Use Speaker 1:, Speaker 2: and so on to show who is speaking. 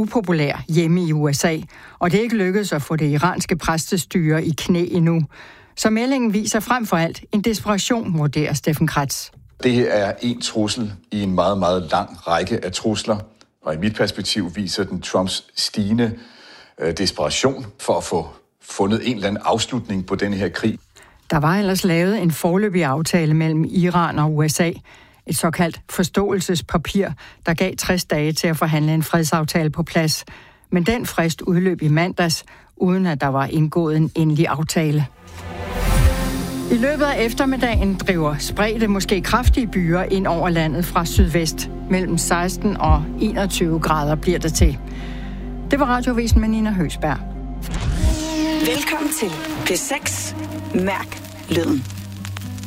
Speaker 1: upopulær hjemme i USA, og det er ikke lykkedes at få det iranske præstestyre i knæ endnu. Så meldingen viser frem for alt en desperation, vurderer Steffen Kretz.
Speaker 2: Det er en trussel i en meget, meget lang række af trusler, og i mit perspektiv viser den Trumps stigende desperation for at få fundet en eller anden afslutning på denne her krig.
Speaker 1: Der var ellers lavet en foreløbig aftale mellem Iran og USA, et såkaldt forståelsespapir, der gav 60 dage til at forhandle en fredsaftale på plads. Men den frist udløb i mandags, uden at der var indgået en endelig aftale. I løbet af eftermiddagen driver spredte, måske kraftige byer ind over landet fra sydvest. Mellem 16 og 21 grader bliver det til. Det var Radioavisen med Nina Høgsberg.
Speaker 3: Velkommen til P6. Mærk lyden.